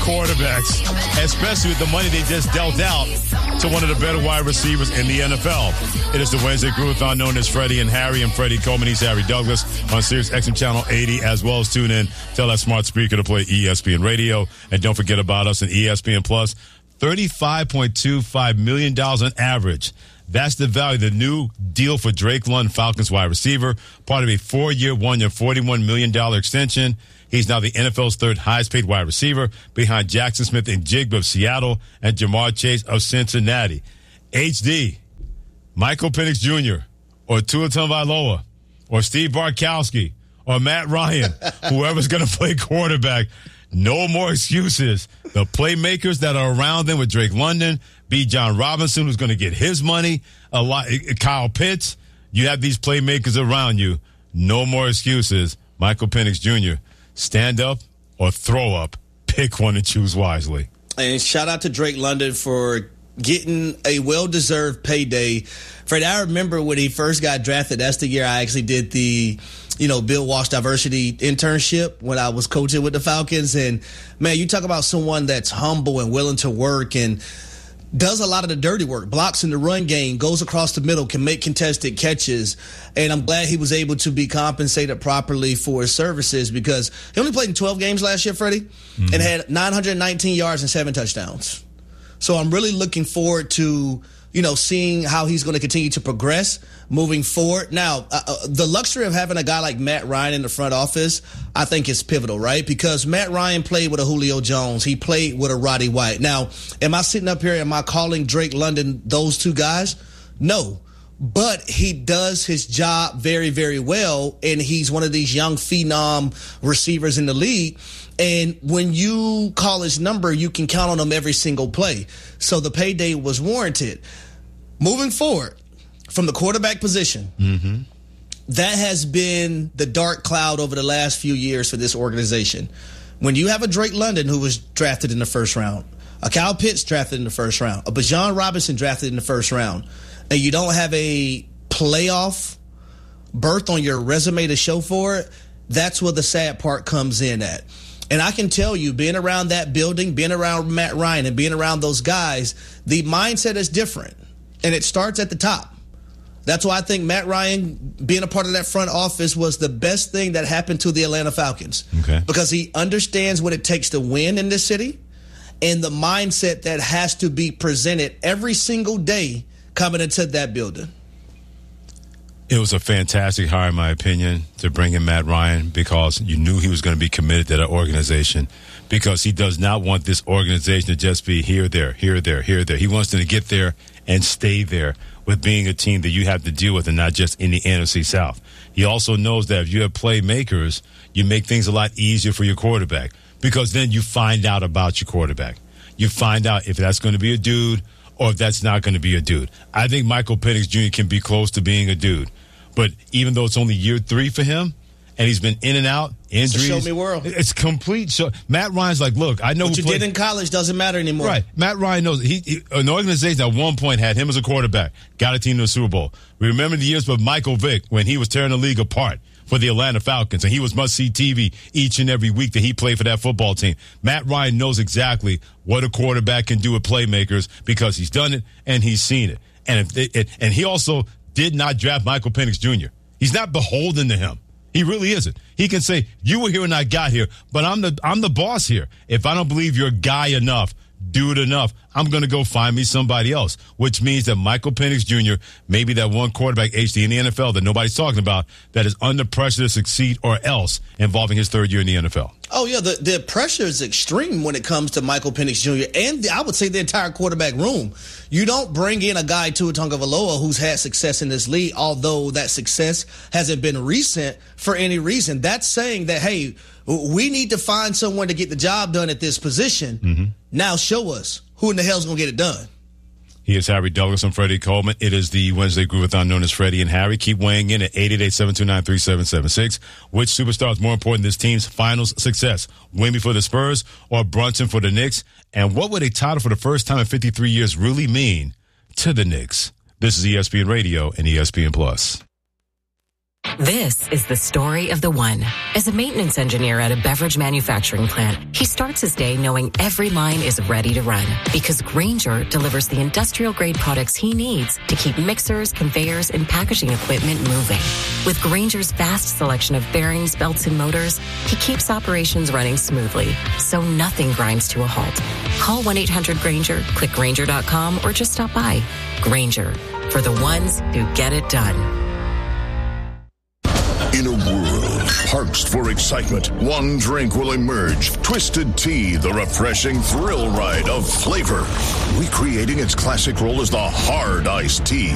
quarterbacks, especially with the money they just dealt out to one of the better wide receivers in the NFL. It is the Wednesday Groovathon known as Freddie and Harry. I'm Freddie Coleman. He's Harry Douglas on Sirius XM Channel 80, as well as tune in. Tell that smart speaker to play ESPN Radio. And don't forget about us in ESPN Plus. $35.25 million on average. That's the value of the new deal for Drake London, Falcons wide receiver, part of a 4-year, $1 $41 million extension. He's now the NFL's third highest paid wide receiver behind Jackson Smith and Jigba of Seattle and Jamar Chase of Cincinnati. HD, Michael Penix Jr., or Tua Tagovailoa, or Steve Bartkowski, or Matt Ryan, whoever's going to play quarterback. No more excuses. The playmakers that are around them with Drake London, B. John Robinson, who's going to get his money, Kyle Pitts. You have these playmakers around you. No more excuses. Michael Penix Jr., stand up or throw up. Pick one and choose wisely. And shout out to Drake London for getting a well-deserved payday. Fred, I remember when he first got drafted, that's the year I actually did the Bill Walsh diversity internship when I was coaching with the Falcons. And, man, you talk about someone that's humble and willing to work and does a lot of the dirty work, blocks in the run game, goes across the middle, can make contested catches. And I'm glad he was able to be compensated properly for his services because he only played in 12 games last year, Freddie, and had 919 yards and 7 touchdowns. So I'm really looking forward to seeing how he's going to continue to progress moving forward. Now, the luxury of having a guy like Matt Ryan in the front office, I think is pivotal, right? Because Matt Ryan played with a Julio Jones. He played with a Roddy White. Now, am I sitting up here, am I calling Drake London those two guys? No. But he does his job very, very well, and he's one of these young phenom receivers in the league. And when you call his number, you can count on him every single play. So the payday was warranted. Moving forward, from the quarterback position, that has been the dark cloud over the last few years for this organization. When you have a Drake London who was drafted in the first round, a Kyle Pitts drafted in the first round, a Bijan Robinson drafted in the first round, and you don't have a playoff berth on your resume to show for it, that's where the sad part comes in at. And I can tell you, being around that building, being around Matt Ryan and being around those guys, the mindset is different. And it starts at the top. That's why I think Matt Ryan being a part of that front office was the best thing that happened to the Atlanta Falcons. Okay. Because he understands what it takes to win in this city and the mindset that has to be presented every single day coming into that building. It was a fantastic hire, in my opinion, to bring in Matt Ryan because you knew he was going to be committed to that organization because he does not want this organization to just be here, there, here, there, here, there. He wants them to get there and stay there with being a team that you have to deal with and not just in the NFC South. He also knows that if you have playmakers, you make things a lot easier for your quarterback because then you find out about your quarterback. You find out if that's going to be a dude or if that's not going to be a dude. I think Michael Penix Jr. can be close to being a dude. But even though it's only year 3 for him, and he's been in and out, injuries. It's a show me world. It's complete show. Matt Ryan's like, look, I know what you did in college doesn't matter anymore. Right. Matt Ryan knows. An organization at one point had him as a quarterback, got a team to the Super Bowl. We remember the years with Michael Vick when he was tearing the league apart for the Atlanta Falcons, and he was must-see TV each and every week that he played for that football team. Matt Ryan knows exactly what a quarterback can do with playmakers because he's done it and he's seen it. And he also did not draft Michael Penix Jr. He's not beholden to him. He really isn't. He can say, you were here when I got here, but I'm the boss here. If I don't believe you're a guy enough, dude enough, I'm going to go find me somebody else, which means that Michael Penix Jr., maybe that one quarterback HD in the NFL that nobody's talking about, that is under pressure to succeed or else involving his third year in the NFL. Oh, yeah, the pressure is extreme when it comes to Michael Penix Jr. and I would say the entire quarterback room. You don't bring in a guy, Tua Tagovailoa, who's had success in this league, although that success hasn't been recent for any reason. That's saying that, hey, we need to find someone to get the job done at this position. Mm-hmm. Now show us who in the hell's going to get it done. He is Harry Douglas. I'm Freddie Coleman. It is the Wednesday Groovathon known as Freddie and Harry. Keep weighing in at 888-729-3776. Which superstar is more important in this team's finals success? Wemby for the Spurs or Brunson for the Knicks? And what would a title for the first time in 53 years really mean to the Knicks? This is ESPN Radio and ESPN Plus. This is the story of the one. As a maintenance engineer at a beverage manufacturing plant, he starts his day knowing every line is ready to run because Grainger delivers the industrial-grade products he needs to keep mixers, conveyors, and packaging equipment moving. With Grainger's vast selection of bearings, belts, and motors, he keeps operations running smoothly, so nothing grinds to a halt. Call 1-800-GRAINGER, click Grainger.com, or just stop by. Grainger, for the ones who get it done. In a world parched for excitement, one drink will emerge. Twisted Tea, the refreshing thrill ride of flavor. Recreating its classic role as the hard iced tea.